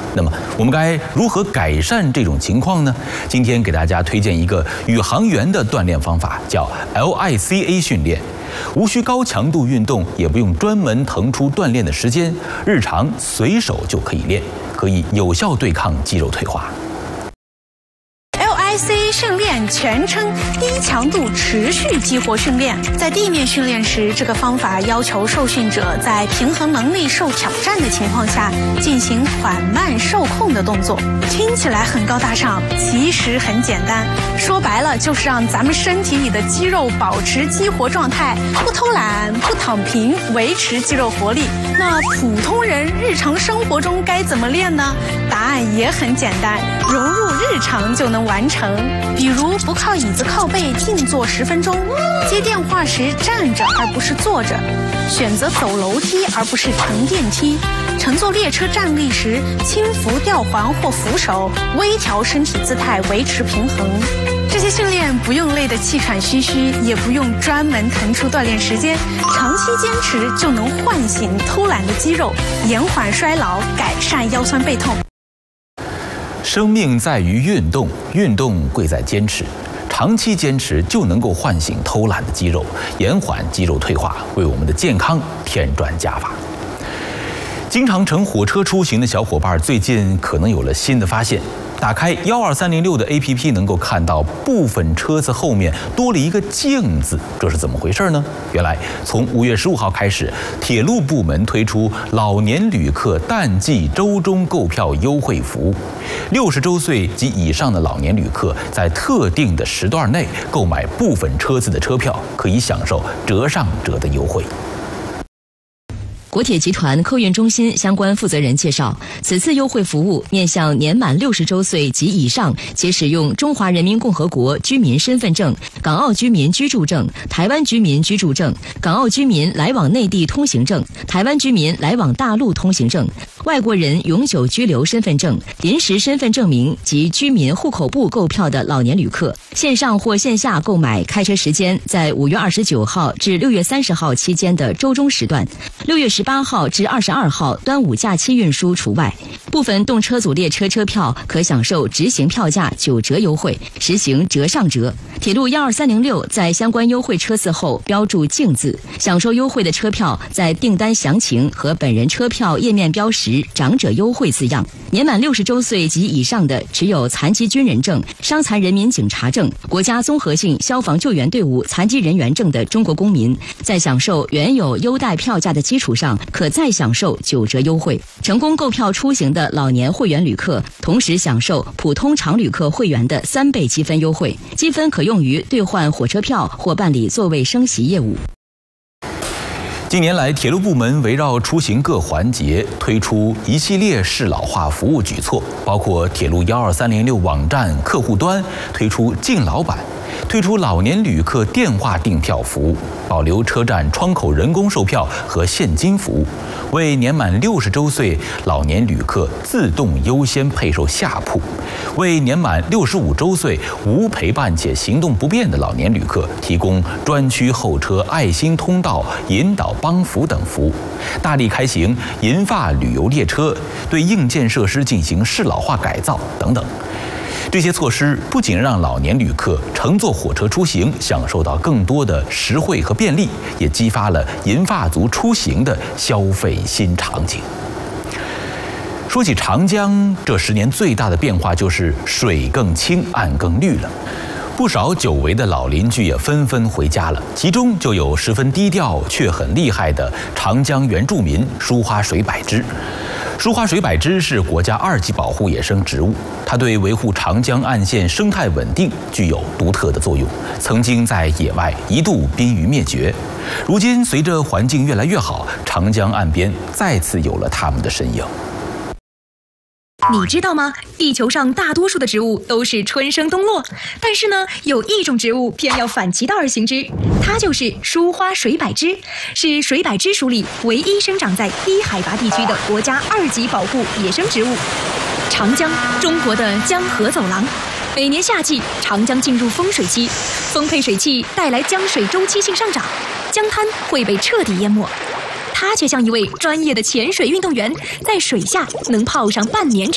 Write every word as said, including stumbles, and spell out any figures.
那么我们该如何改善这种情况呢？今天给大家推荐一个宇航员的锻炼方法，叫 L I C A 训练。无需高强度运动，也不用专门腾出锻炼的时间，日常随手就可以练，可以有效对抗肌肉退化。 L I C A 训练全称低强度持续激活训练。在地面训练时，这个方法要求受训者在平衡能力受挑战的情况下，进行缓慢受控的动作。听起来很高大上，其实很简单。说白了，就是让咱们身体里的肌肉保持激活状态，不偷懒，不躺平，维持肌肉活力。那普通人日常生活中该怎么练呢？答案也很简单，融入日常就能完成。比如不靠椅子靠背静坐十分钟，接电话时站着而不是坐着，选择走楼梯而不是乘电梯，乘坐列车站立时轻扶吊环或扶手，微调身体姿态维持平衡。这些训练不用累得气喘吁吁，也不用专门腾出锻炼时间，长期坚持就能唤醒偷懒的肌肉，延缓衰老，改善腰酸背痛。 生命在于运动，运动贵在坚持。长期坚持就能够唤醒偷懒的肌肉，延缓肌肉退化，为我们的健康添砖加瓦。经常乘火车出行的小伙伴最近可能有了新的发现。打开幺二三零六的 A P P， 能够看到部分车子后面多了一个镜子，这是怎么回事呢？原来，从五月十五号开始，铁路部门推出老年旅客淡季周中购票优惠服务。六十周岁及以上的老年旅客在特定的时段内购买部分车次的车票，可以享受折上折的优惠。 国铁集团客运中心相关负责人介绍，此次优惠服务面向年满六十周岁及以上且使用中华人民共和国居民身份证、港澳居民居住证、台湾居民居住证、港澳居民来往内地通行证、台湾居民来往大陆通行证、外国人永久居留身份证、临时身份证明及居民户口簿购票的老年旅客，线上或线下购买，开车时间在五月二十九号至六月三十号期间的周中时段，六月十八号至二十二号端午假期运输除外。部分动车组列车车票可享受直行票价九折优惠，实行折上折。铁路幺二三零六在相关优惠车次后标注镜字，享受优惠的车票在订单详情和本人车票页面标识长者优惠字样。年满六十周岁及以上的持有残疾军人证、伤残人民警察证、国家综合性消防救援队伍残疾人员证的中国公民，在享受原有优待票价的基础上，可再享受九折优惠。成功购票出行的老年会员旅客，同时享受普通常旅客会员的三倍积分优惠，积分可用于兑换火车票或办理座位升席业务。 近年来，铁路部门围绕出行各环节推出一系列适老化服务举措，包括铁路幺二三零六网站客户端推出敬老版，推出老年旅客电话订票服务，保留车站窗口人工售票和现金服务，为年满六十周岁老年旅客自动优先配售下铺，为年满六十五周岁无陪伴且行动不便的老年旅客提供专区候车爱心通道、引导帮扶等服务，大力开行银发旅游列车，对硬件设施进行适老化改造等等。这些措施不仅让老年旅客乘坐火车出行享受到更多的实惠和便利，也激发了银发族出行的消费新场景。说起长江，这十年最大的变化就是水更清、岸更绿了。不少久违的老邻居也纷纷回家了，其中就有十分低调却很厉害的长江原住民疏花水柏枝。疏花水柏枝是国家二级保护野生植物，它对维护长江岸线生态稳定具有独特的作用，曾经在野外一度濒于灭绝。如今随着环境越来越好，长江岸边再次有了它们的身影。 你知道吗？地球上大多数的植物都是春生冬落，但是呢，有一种植物偏要反其道而行之，它就是疏花水柏枝，是水柏枝属里唯一生长在低海拔地区的国家二级保护野生植物。长江，中国的江河走廊。每年夏季，长江进入丰水期，丰沛水汽带来江水周期性上涨，江滩会被彻底淹没。他却像一位专业的潜水运动员，在水下能泡上半年。